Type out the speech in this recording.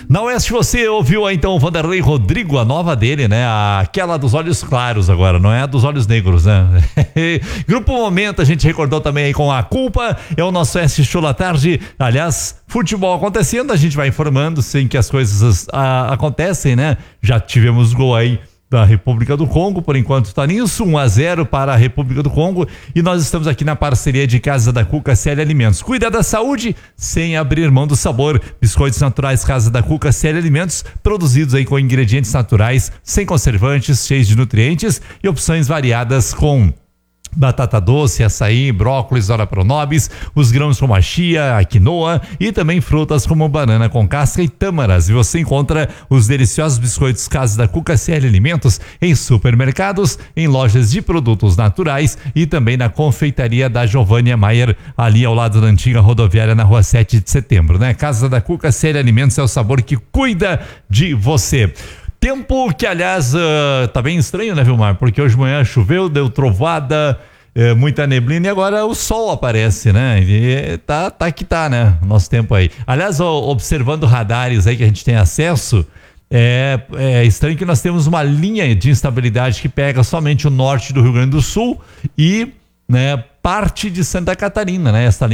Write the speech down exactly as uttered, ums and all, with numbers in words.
Na Oeste você ouviu aí então o Vanderlei Rodrigo, a nova dele, né? Aquela dos olhos claros agora, não é a dos olhos negros, né? Grupo Momento, a gente recordou também aí com A Culpa, é o nosso Oeste Show da Tarde. Aliás, futebol acontecendo, a gente vai informando sem que as coisas a, acontecem, né? Já tivemos gol aí da República do Congo, por enquanto está nisso, um a zero para a República do Congo, e nós estamos aqui na parceria de Casa da Cuca C L Alimentos. Cuida da saúde sem abrir mão do sabor. Biscoitos naturais Casa da Cuca C L Alimentos, produzidos aí com ingredientes naturais, sem conservantes, cheios de nutrientes e opções variadas com batata doce, açaí, brócolis, ora pronobis, os grãos como a chia, a quinoa e também frutas como banana com casca e tâmaras. E você encontra os deliciosos biscoitos Casa da Cuca C L Alimentos em supermercados, em lojas de produtos naturais e também na confeitaria da Giovânia Maier, ali ao lado da antiga rodoviária na rua sete de setembro, né? Casa da Cuca C L Alimentos é o sabor que cuida de você. Tempo que, aliás, uh, tá bem estranho, né, Vilmar? Porque hoje de manhã choveu, deu trovada, é, muita neblina e agora o sol aparece, né? E tá, tá que tá, né? Nosso tempo aí. Aliás, ó, observando radares aí que a gente tem acesso, é, é estranho que nós temos uma linha de instabilidade que pega somente o norte do Rio Grande do Sul e, né, parte de Santa Catarina, né? Essa linha